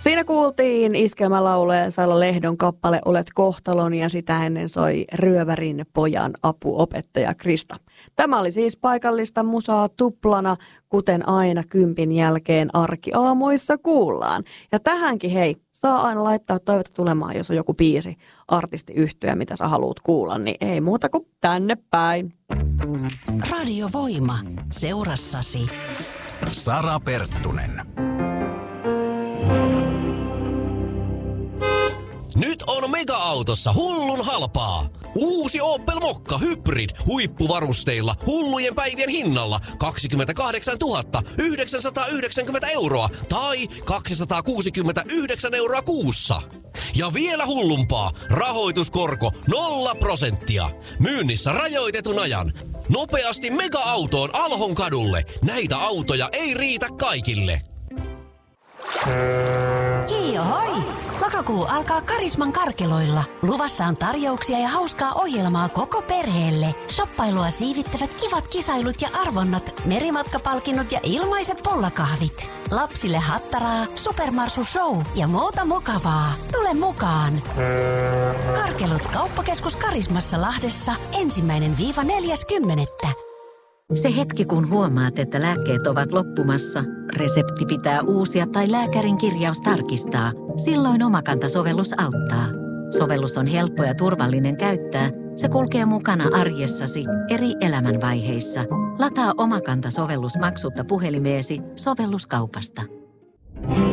Siinä kuultiin iskelmälauluja Saila Lehdon kappale Olet kohtalon ja sitä ennen soi Ryövärin pojan apuopettaja Krista. Tämä oli siis paikallista musaa tuplana, kuten aina 10 jälkeen arkiaamuissa kuullaan. Ja tähänkin hei, saa aina laittaa toivota tulemaan, jos on joku biisi, artistiyhtyö, mitä sä haluat kuulla, niin ei muuta kuin tänne päin. Radiovoima. Seurassasi Sara Perttunen. Nyt on Mega-autossa hullun halpaa. Uusi Opel Mokka Hybrid huippuvarusteilla hullujen päivien hinnalla 28 990 euroa tai 269 euroa kuussa. Ja vielä hullumpaa, rahoituskorko 0%. Myynnissä rajoitetun ajan. Nopeasti Mega-autoon Alhon kadulle. Näitä autoja ei riitä kaikille. Hii hoi! Lokakuu alkaa Karisman karkeloilla. Luvassa on tarjouksia ja hauskaa ohjelmaa koko perheelle. Shoppailua siivittävät kivat kisailut ja arvonnat, merimatkapalkinnot ja ilmaiset pollakahvit. Lapsille hattaraa, supermarsu show ja muuta mukavaa. Tule mukaan! Karkelut Kauppakeskus Karismassa Lahdessa 1.–4.10. Se hetki, kun huomaat, että lääkkeet ovat loppumassa, resepti pitää uusia tai lääkärin kirjaus tarkistaa. Silloin Omakanta-sovellus auttaa. Sovellus on helppo ja turvallinen käyttää. Se kulkee mukana arjessasi eri elämänvaiheissa. Lataa Omakanta-sovellus maksutta puhelimeesi sovelluskaupasta.